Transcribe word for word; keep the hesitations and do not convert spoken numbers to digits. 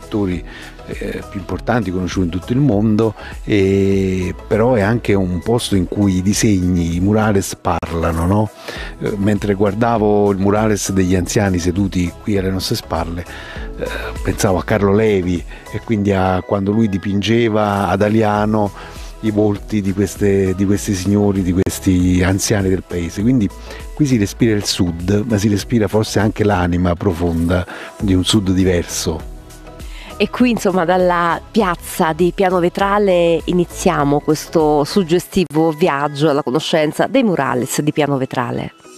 pittori eh, più importanti, conosciuti in tutto il mondo, e però è anche un posto in cui i disegni, i murales parlano, no? Eh, mentre guardavo il murales degli anziani seduti qui alle nostre spalle, eh, pensavo a Carlo Levi e quindi a quando lui dipingeva ad Aliano i volti di, queste, di questi signori, di questi anziani del paese. Quindi qui si respira il sud, ma si respira forse anche l'anima profonda di un sud diverso. E qui, insomma, dalla piazza di Piano Vetrale iniziamo questo suggestivo viaggio alla conoscenza dei murales di Piano Vetrale.